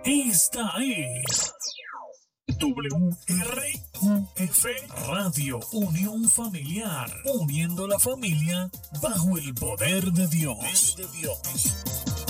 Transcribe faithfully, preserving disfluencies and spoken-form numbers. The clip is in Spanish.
Esta es W R U F Radio Unión Familiar, uniendo la familia bajo el poder de Dios. De Dios.